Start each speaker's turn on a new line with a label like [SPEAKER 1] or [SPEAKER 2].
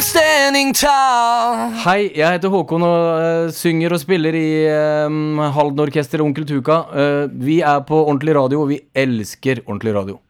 [SPEAKER 1] standing tall.
[SPEAKER 2] Hei, jeg heter Håkon og synger og spiller i Halden Orkester Onkel Tuka. Vi på ordentlig radio, og vi elsker ordentlig radio.